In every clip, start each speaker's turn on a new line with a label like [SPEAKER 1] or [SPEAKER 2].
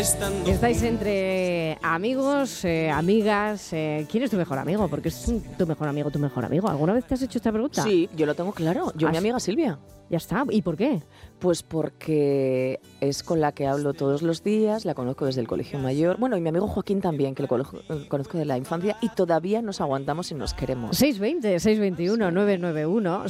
[SPEAKER 1] Estáis entre amigos, amigas. ¿Quién es tu mejor amigo? Porque es tu mejor amigo. ¿Alguna vez te has hecho esta pregunta?
[SPEAKER 2] Sí, yo lo tengo claro. Mi amiga Silvia.
[SPEAKER 1] Ya está. ¿Y por qué?
[SPEAKER 2] Pues porque es con la que hablo todos los días, la conozco desde el colegio mayor. Bueno, y mi amigo Joaquín también, que lo conozco de la infancia, y todavía nos aguantamos y nos queremos.
[SPEAKER 1] 620-621-991,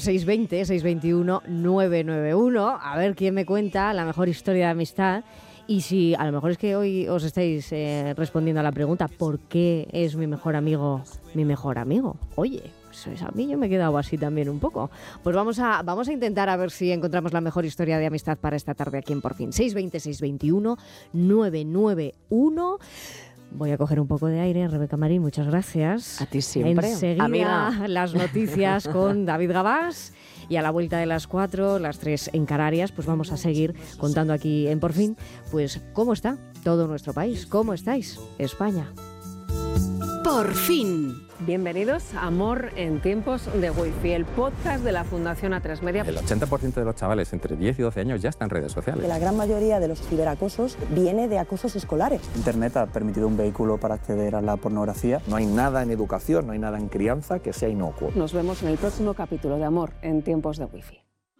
[SPEAKER 1] 620-621-991. A ver quién me cuenta la mejor historia de amistad. Y si a lo mejor es que hoy os estáis respondiendo a la pregunta, ¿por qué es mi mejor amigo mi mejor amigo? Oye, pues a mí yo me he quedado así también un poco. Pues vamos a intentar a ver si encontramos la mejor historia de amistad para esta tarde aquí en Por Fin. 620-621-991. Voy a coger un poco de aire, Rebeca Marín, muchas gracias.
[SPEAKER 2] A ti siempre,
[SPEAKER 1] enseguida,
[SPEAKER 2] amiga.
[SPEAKER 1] Las noticias con David Gabás. Y a la vuelta de las 4, las 3 en Canarias, pues vamos a seguir contando aquí en Por Fin, pues cómo está todo nuestro país, cómo estáis, España.
[SPEAKER 3] Por fin. Bienvenidos a Amor en tiempos de Wi-Fi, el podcast de la Fundación A3 Media.
[SPEAKER 4] El 80% de los chavales entre 10 y 12 años ya están en redes sociales.
[SPEAKER 5] La gran mayoría de los ciberacosos viene de acosos escolares.
[SPEAKER 6] Internet ha permitido un vehículo para acceder a la pornografía.
[SPEAKER 7] No hay nada en educación, no hay nada en crianza que sea inocuo.
[SPEAKER 3] Nos vemos en el próximo capítulo de Amor en tiempos de Wi-Fi.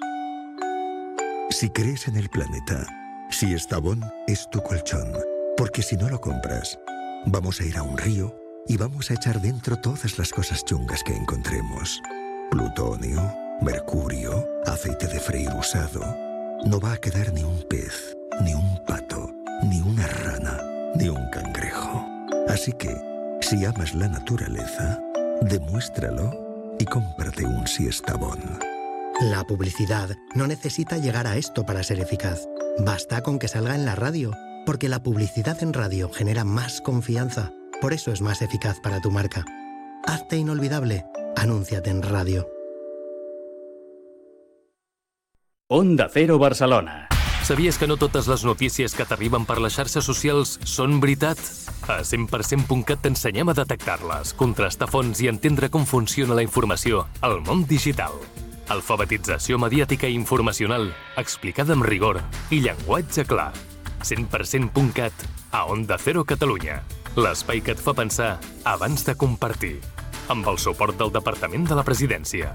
[SPEAKER 8] Si crees en el planeta, si Estavón es tu colchón, porque si no lo compras, vamos a ir a un río y vamos a echar dentro todas las cosas chungas que encontremos. Plutonio, mercurio, aceite de freír usado. No va a quedar ni un pez, ni un pato, ni una rana, ni un cangrejo. Así que, si amas la naturaleza, demuéstralo y cómprate un Siestabón.
[SPEAKER 9] La publicidad no necesita llegar a esto para ser eficaz. Basta con que salga en la radio, porque la publicidad en radio genera más confianza. Por eso es más eficaz para tu marca. Hazte inolvidable. Anúnciate en radio.
[SPEAKER 10] Onda Cero Barcelona.
[SPEAKER 11] Sabies que no totes les notícies que t'arriben per les xarxes socials són veritat? A 100%.cat t'ensenyem a detectar-les, contrastar fonts i entendre com funciona la informació al món digital. Alfabetització mediàtica i informacional, explicada amb rigor i llenguatge clar. 100%.cat a Onda Cero Catalunya. L'espai que et fa pensar abans de compartir. Amb el suport del Departament de la Presidència.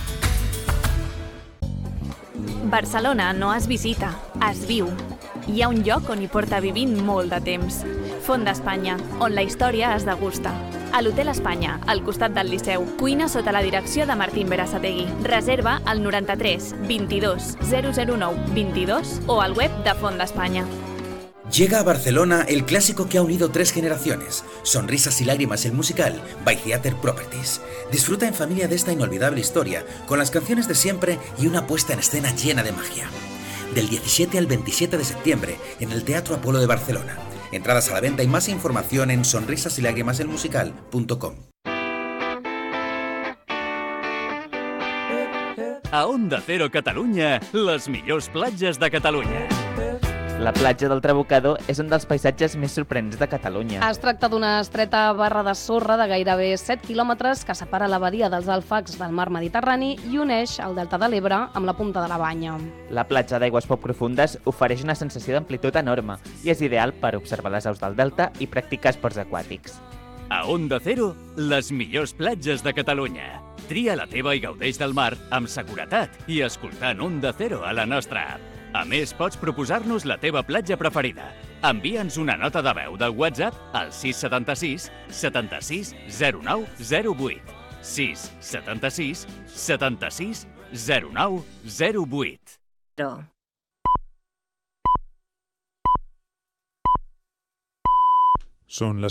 [SPEAKER 12] Barcelona no es visita, es viu. Hi ha un lloc on hi porta vivint molt de temps. Font d'Espanya, on la història es degusta. A l'Hotel Espanya, al costat del Liceu. Cuina sota la direcció de Martín Berasategui. Reserva al 93 22 009 22 o al web de Font d'Espanya.
[SPEAKER 13] Llega a Barcelona el clásico que ha unido 3 generaciones, Sonrisas y Lágrimas el musical, by Theater Properties. Disfruta en familia de esta inolvidable historia, con las canciones de siempre y una puesta en escena llena de magia. Del 17 al 27 de septiembre, en el Teatro Apolo de Barcelona. Entradas a la venta y más información en sonrisasylágrimaselmusical.com.
[SPEAKER 10] A Onda Cero Catalunya, les millors platges de Catalunya.
[SPEAKER 14] La platja del Trabucador és un dels paisatges més sorprenents de Catalunya.
[SPEAKER 15] Es tracta d'una estreta barra de sorra de gairebé 7 quilòmetres que separa la badia dels Alfacs del mar Mediterrani i uneix el delta de l'Ebre amb la punta de la Banya.
[SPEAKER 14] La platja d'aigües poc profundes ofereix una sensació d'amplitud enorme i és ideal per observar les aus del delta i practicar esports aquàtics.
[SPEAKER 10] A Onda Cero, les millors platges de Catalunya. Tria la teva i gaudeix del mar amb seguretat i escoltant Onda Cero a la nostra app. A més, pots proposar-nos la teva platja preferida. Envia'ns una nota de veu del WhatsApp al 676 76 09 08. 676 76 09 08.
[SPEAKER 16] Són les